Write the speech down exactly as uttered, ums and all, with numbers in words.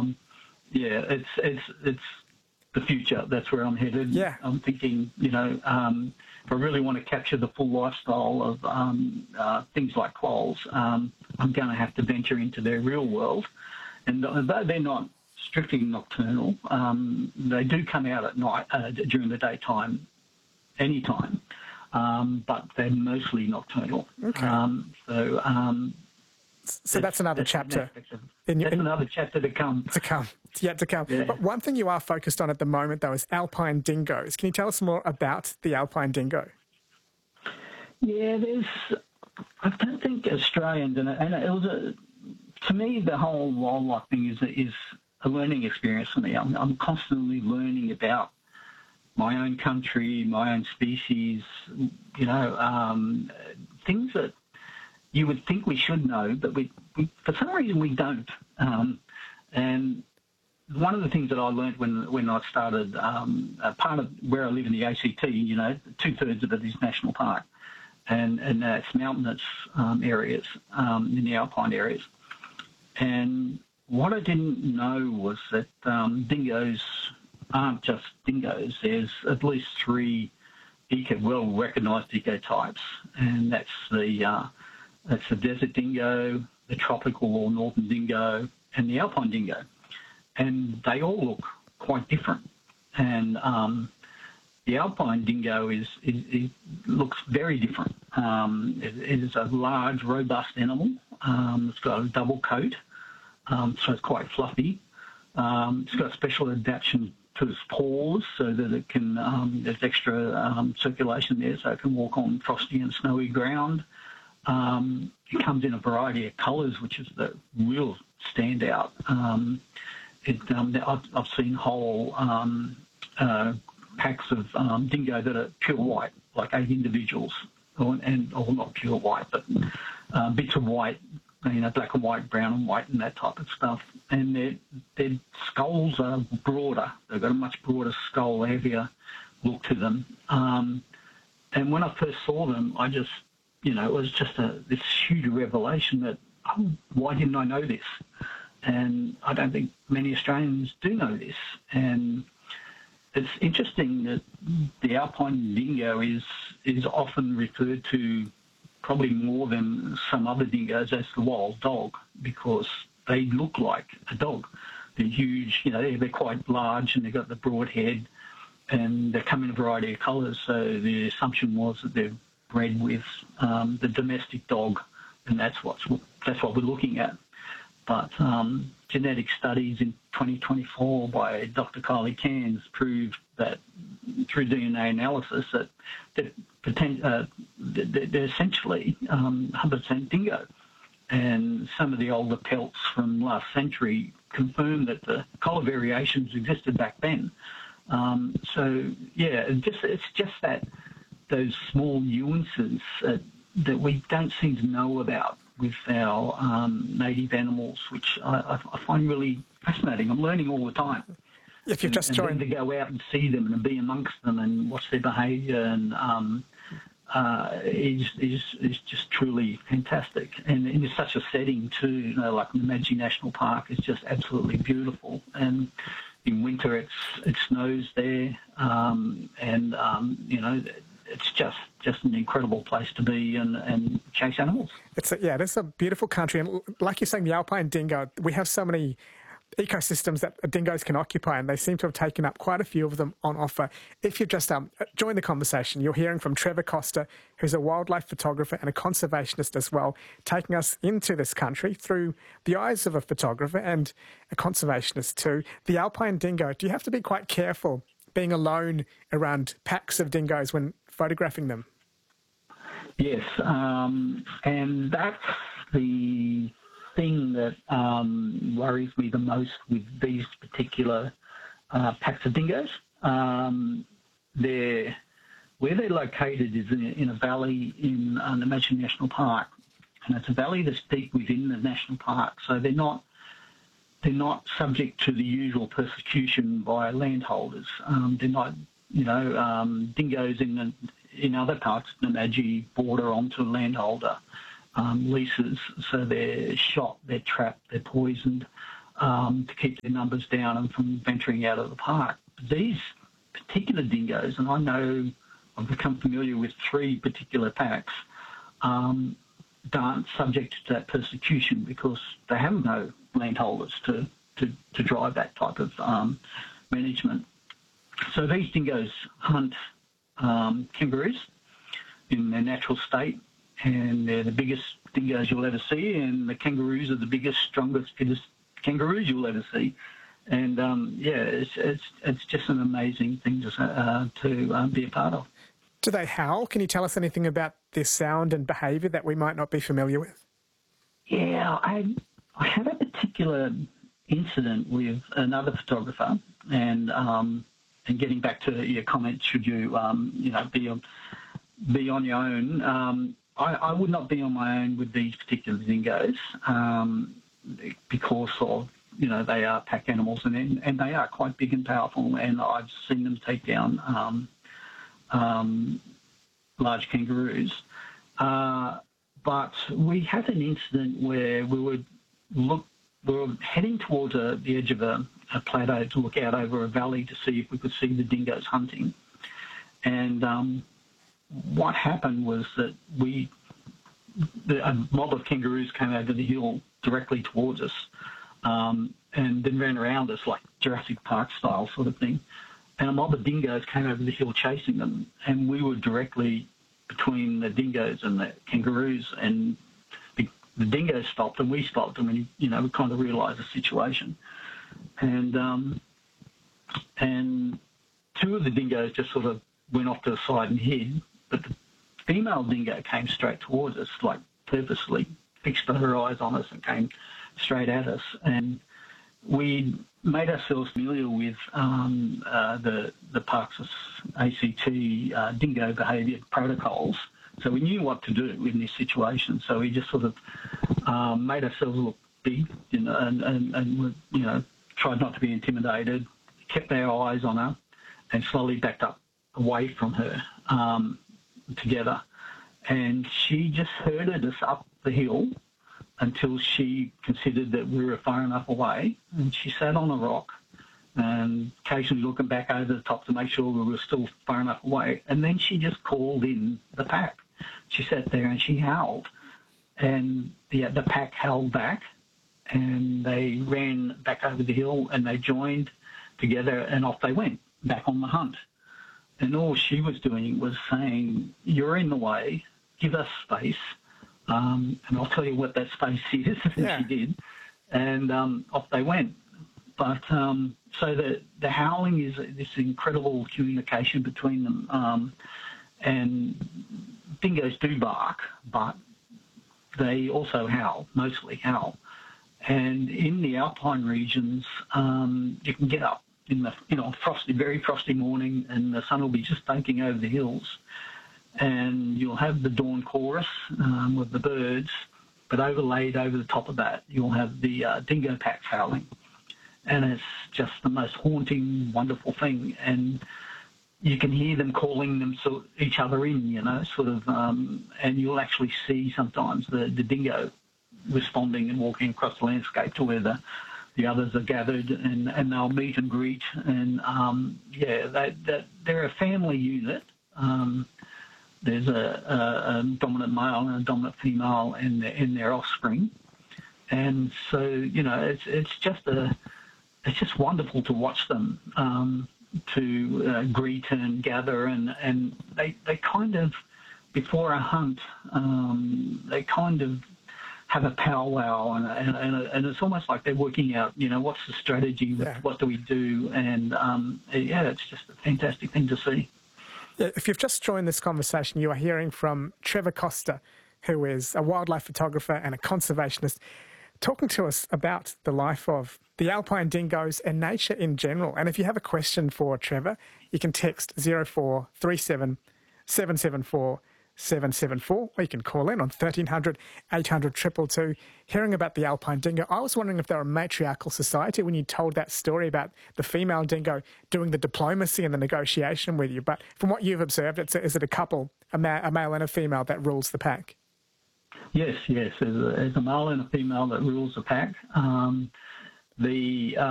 um, yeah, it's it's it's the future. That's where I'm headed. Yeah. I'm thinking, you know, um, if I really want to capture the full lifestyle of um, uh, things like quolls, um, I'm going to have to venture into their real world. And though they're not strictly nocturnal, um, they do come out at night, uh, during the daytime, anytime, um, but they're mostly nocturnal. Okay. Um, so um, so that's another that's chapter. Of, in, that's in, another chapter to come. To come. It's yet to come. Yeah. But one thing you are focused on at the moment, though, is alpine dingoes. Can you tell us more about the alpine dingo? Yeah, there's... I don't think Australians... And, and it was a... To me, the whole wildlife thing is is a learning experience for me. I'm, I'm constantly learning about my own country, my own species, you know, um, things that you would think we should know, but we, we for some reason we don't. Um, and one of the things that I learned when when I started, um, a part of where I live in the A C T, you know, two-thirds of it is national park, and, and that's mountainous um, areas, um, in the alpine areas. And what I didn't know was that um, dingoes aren't just dingoes. There's at least three eco, well-recognised ecotypes, and that's the uh, that's the desert dingo, the tropical or northern dingo, and the alpine dingo. And they all look quite different. And um, the alpine dingo is, is, is looks very different. Um, it, it is a large, robust animal. Um, it's got a double coat, um, so it's quite fluffy. Um, it's got a special adaptation to its paws so that it can, um, there's extra um, circulation there so it can walk on frosty and snowy ground. Um, it comes in a variety of colours, which is the real standout. Um, it, um, I've, I've seen whole um, uh, packs of um, dingo that are pure white, like eight individuals, or, and or not pure white, but uh, bits of white, you know, black and white, brown and white, and that type of stuff. And their their skulls are broader. They've got a much broader skull, heavier look to them. Um, and when I first saw them, I just, you know, it was just a this huge revelation that, oh, why didn't I know this? And I don't think many Australians do know this. And it's interesting that the alpine dingo is is often referred to, probably more than some other dingoes, as the wild dog, because they look like a dog. They're huge, you know, they're quite large, and they've got the broad head, and they come in a variety of colours. So the assumption was that they're bred with um, the domestic dog, and that's what's that's what we're looking at. But um, genetic studies in twenty twenty-four by Doctor Kylie Cairns proved that through D N A analysis that they're, poten- uh, they're essentially um, one hundred percent dingo. And some of the older pelts from last century confirm that the colour variations existed back then. Um, so, yeah, it just, it's just that those small nuances uh, that we don't seem to know about with our um, native animals, which I, I find really fascinating. I'm learning all the time. If you've and, just and joined, then to go out and see them and be amongst them and watch their behaviour and um, uh, is is is just truly fantastic. And in such a setting too, you know, like the Namadgi National Park is just absolutely beautiful. And in winter, it's it snows there, um, and um, you know. It's just, just an incredible place to be and, and chase animals. It's a, yeah, it's a beautiful country. And like you're saying, the alpine dingo, we have so many ecosystems that dingoes can occupy, and they seem to have taken up quite a few of them on offer. If you've just um, joined the conversation, you're hearing from Trevor Coster, who's a wildlife photographer and a conservationist as well, taking us into this country through the eyes of a photographer and a conservationist too. The alpine dingo, do you have to be quite careful being alone around packs of dingoes when photographing them? Yes, um, and that's the thing that um, worries me the most with these particular uh, packs of dingoes. Um, they're, where they're located is in, in a valley in uh, the Namadgi National Park, and it's a valley that's deep within the national park, so they're not they're not subject to the usual persecution by landholders. Um, they're not, you know, um, dingoes in the, in other parts of Namadgi border onto landholder um, leases, so they're shot, they're trapped, they're poisoned. um, to keep their numbers down and from venturing out of the park. These particular dingoes, and I know I've become familiar with three particular packs, um, aren't subject to that persecution because they have no landholders to, to, to drive that type of um, management. So these dingoes hunt um, kangaroos in their natural state, and they're the biggest dingoes you'll ever see, and the kangaroos are the biggest, strongest, fittest kangaroos you'll ever see. And um, yeah, it's, it's it's just an amazing thing to uh, to um, be a part of. Do they howl? Can you tell us anything about their sound and behaviour that we might not be familiar with? Yeah, I I had a particular incident with another photographer, and um, and getting back to your comment, should you um, you know be on be on your own? Um, I, I would not be on my own with these particular dingoes um, because of, you know, they are pack animals, and and they are quite big and powerful, and I've seen them take down um, um, large kangaroos. Uh, but we had an incident where we would look, we were heading towards a, the edge of a, a plateau to look out over a valley to see if we could see the dingoes hunting. And um, what happened was that we, the, a mob of kangaroos came over the hill directly towards us. Um, and then ran around us like Jurassic Park style sort of thing. And a mob of dingoes came over the hill chasing them, and we were directly between the dingoes and the kangaroos, and the, the dingoes stopped and we stopped, and we, you know, we kind of realised the situation. And um, and two of the dingoes just sort of went off to the side and hid, but the female dingo came straight towards us, like purposely fixed her eyes on us and came straight at us, and we made ourselves familiar with um, uh, the the park's A C T uh, dingo behaviour protocols, so we knew what to do in this situation. So we just sort of um, made ourselves look big, you know, and and, and you know, tried not to be intimidated, kept our eyes on her, and slowly backed up away from her um, together, and she just herded us up the hill until she considered that we were far enough away, and she sat on a rock and occasionally looking back over the top to make sure we were still far enough away, and then she just called in the pack. She sat there and she howled, and the, the pack held back, and they ran back over the hill, and they joined together, and off they went, back on the hunt. And all she was doing was saying, "You're in the way, give us space, Um, and I'll tell you what that space is," and yeah. she did. And um, off they went. But um, so the, the howling is this incredible communication between them. Um, and dingoes do bark, but they also howl, mostly howl. And in the alpine regions, um, you can get up in the, you know, frosty, very frosty morning, and the sun will be just taking over the hills, and you'll have the dawn chorus um, with the birds, but overlaid over the top of that, you'll have the uh, dingo packs howling. And it's just the most haunting, wonderful thing. And you can hear them calling them so, each other in, you know, sort of, um, and you'll actually see sometimes the, the dingo responding and walking across the landscape to where the, the others are gathered, and, and they'll meet and greet. And, um, yeah, they, they, they're a family unit. Um, There's a, a, a dominant male and a dominant female in their, in their offspring, and so you know it's it's just a it's just wonderful to watch them, um, to uh, greet and gather, and, and they they kind of before a hunt um, they kind of have a powwow, and and, and and it's almost like they're working out, you know, what's the strategy, yeah. what do we do, and um, yeah, it's just a fantastic thing to see. If you've just joined this conversation, you are hearing from Trevor Coster, who is a wildlife photographer and a conservationist, talking to us about the life of the alpine dingoes and nature in general. And if you have a question for Trevor, you can text zero four three seven, seven seven four, seven seven four, or you can call in on thirteen hundred, eight hundred, two two two. Hearing about the alpine dingo, I was wondering if they're a matriarchal society when you told that story about the female dingo doing the diplomacy and the negotiation with you. But from what you've observed, it's a, is it a couple, a, ma- a male and a female, that rules the pack? Yes, yes. There's a, there's a male and a female that rules the pack. Um, the